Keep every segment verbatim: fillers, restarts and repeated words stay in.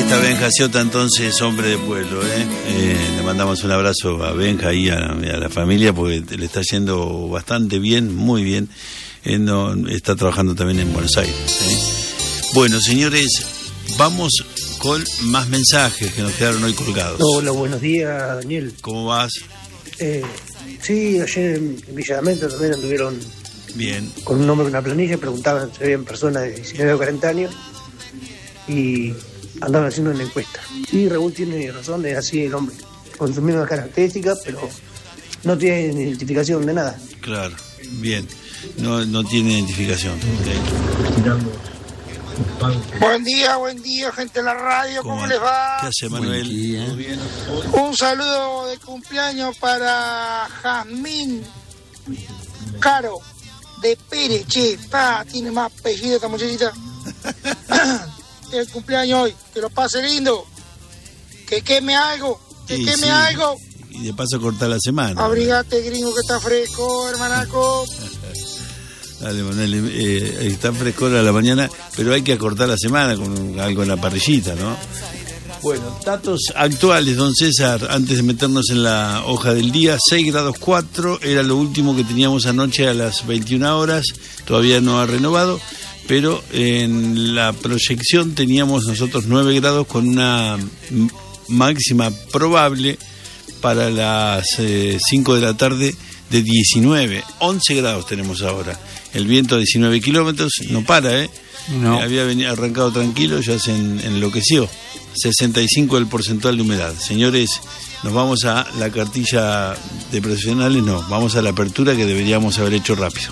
está Benja Ciota, entonces, hombre de pueblo, ¿eh? Eh, le mandamos un abrazo a Benja y a, a la familia, porque le está yendo bastante bien, muy bien. Él no, está trabajando también en Buenos Aires, ¿eh? Bueno, señores, vamos con más mensajes que nos quedaron hoy colgados. Hola, buenos días, Daniel. ¿Cómo vas? Eh, sí, ayer en Villa D'Amento también anduvieron bien con un nombre en una planilla, preguntaban si habían personas de diecinueve o cuarenta años y andaban haciendo una encuesta. Y Raúl tiene razón, es así el hombre, con sus mismas características, pero no tiene identificación de nada. Claro, bien, no, no tiene identificación. Okay. Buen día, buen día, gente de la radio, ¿cómo, ¿Cómo les va? ¿Qué hace, Manuel? ¿Todo bien? Un saludo de cumpleaños para Jazmín Caro de Pérez, che, pa, tiene más apellido esta muchachita. El cumpleaños hoy, que lo pase lindo, que queme algo, que sí, queme sí. algo. Y de paso cortar la semana. Abrigate, gringo, que está fresco, hermanaco. Dale, Manuel, eh, está frescora a la mañana, pero hay que acortar la semana con algo en la parrillita, ¿no? Bueno, datos actuales, don César, antes de meternos en la hoja del día. Seis grados cuatro, era lo último que teníamos anoche a las veintiuna horas, todavía no ha renovado, pero en la proyección teníamos nosotros nueve grados con una máxima probable para las eh, cinco de la tarde de diecinueve, once grados tenemos ahora. El viento a diecinueve kilómetros, no para, ¿eh? No. Eh, había venido, arrancado tranquilo, ya se en, enloqueció. sesenta y cinco el porcentual de humedad. Señores, nos vamos a la cartilla de profesionales, no, vamos a la apertura que deberíamos haber hecho rápido.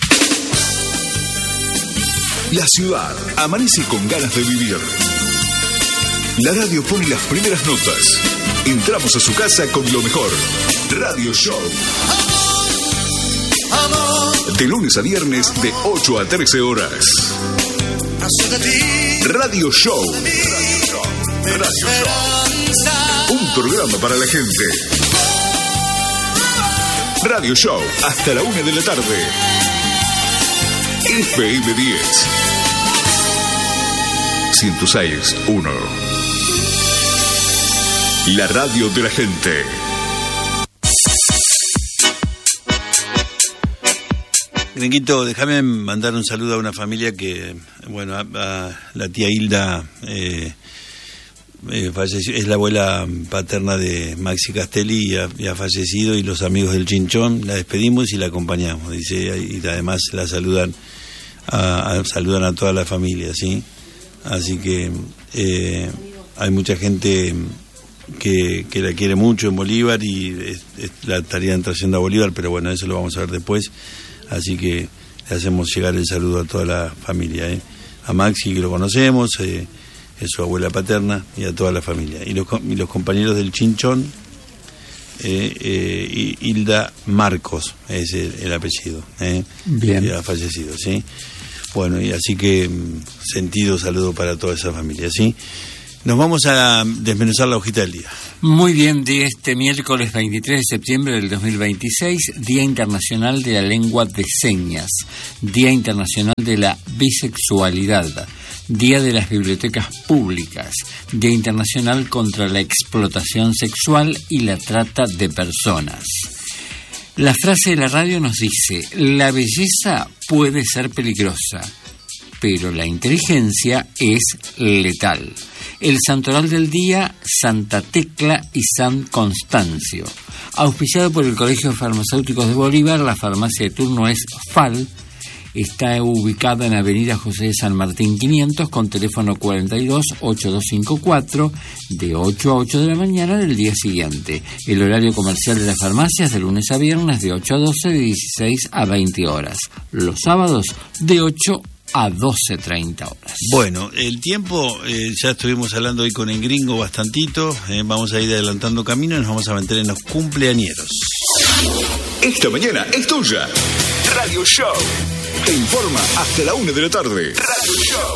La ciudad amanece con ganas de vivir. La radio pone las primeras notas. Entramos a su casa con lo mejor. Radio Show. De lunes a viernes de ocho a trece horas. Radio Show. Radio Show. Un programa para la gente. Radio Show hasta la una de la tarde. F M diez. ciento seis punto uno. La radio de la gente. Gringuito, déjame mandar un saludo a una familia que, bueno, a, a la tía Hilda eh, eh, falleció, es la abuela paterna de Maxi Castelli y ha, y ha fallecido, y los amigos del Chinchón la despedimos y la acompañamos, dice, y además la saludan a, a, saludan a toda la familia, ¿sí? Así que eh, hay mucha gente que, que la quiere mucho en Bolívar y es, es, la estarían trayendo a Bolívar, pero bueno, eso lo vamos a ver después. Así que le hacemos llegar el saludo a toda la familia, ¿eh? A Maxi, que lo conocemos, eh, es su abuela paterna, y a toda la familia. Y los, y los compañeros del Chinchón, eh, eh, Hilda Marcos, es el, el apellido, ¿eh? Bien. Que ha fallecido, ¿sí? Bueno, y así que sentido saludo para toda esa familia, ¿sí? Nos vamos a desmenuzar la hojita del día. Muy bien, de este miércoles veintitrés de septiembre del dos mil veintiséis, Día Internacional de la Lengua de Señas, Día Internacional de la Bisexualidad, Día de las Bibliotecas Públicas, Día Internacional contra la Explotación Sexual y la Trata de Personas. La frase de la radio nos dice: la belleza puede ser peligrosa, pero la inteligencia es letal. El santoral del día, Santa Tecla y San Constancio. Auspiciado por el Colegio de Farmacéuticos de Bolívar, la farmacia de turno es F A L. Está ubicada en Avenida José de San Martín quinientos, con teléfono cuarenta y dos, ochenta y dos cincuenta y cuatro, de ocho a ocho de la mañana del día siguiente. El horario comercial de las farmacias de lunes a viernes de ocho a doce, de dieciséis a veinte horas. Los sábados de ocho a doce treinta horas. Bueno, el tiempo, eh, ya estuvimos hablando hoy con el gringo bastantito, eh, vamos a ir adelantando camino y nos vamos a meter en los cumpleañeros. Esta mañana es tuya. Radio Show te informa hasta la una de la tarde. Radio Show.